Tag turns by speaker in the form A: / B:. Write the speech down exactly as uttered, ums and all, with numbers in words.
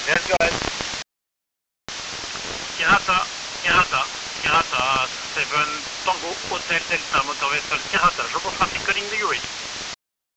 A: Yes, go ahead.
B: Hirata, Hirata, Hirata, seven Tango Hotel Delta Motor Vessel Hirata, Jobo Traffic calling the U A E.